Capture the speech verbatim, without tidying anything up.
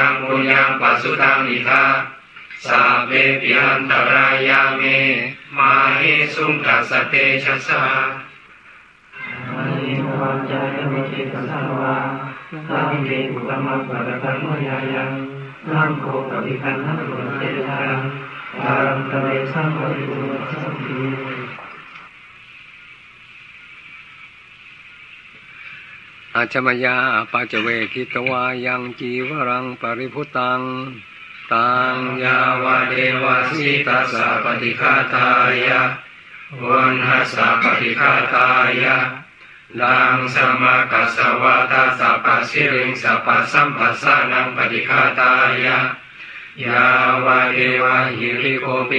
ยังปุญญังปัสสุตังนิทาสัพเพปิอันตรายาเมมาหิสุงกัสสเตชะสาอานิวัจจายมจิตสังวาสัมเกตุกรรมปะระกังมยายังนังโคปฏิคันหังโรเจตังอารัมตะเวสังวริตุสัมภิอาจมยาปัจเวคิตวายังจีวรังปริพุตังตังยาวะเดวะสิตัสสะปฏิฆาตายะวันหัสสะปฏิฆาตายะลังสมากัสสวะตัสสะปัสสิริงสัพพสัมปัสสะนังปฏิฆาตายะยาวะเดวะหิริโกปิ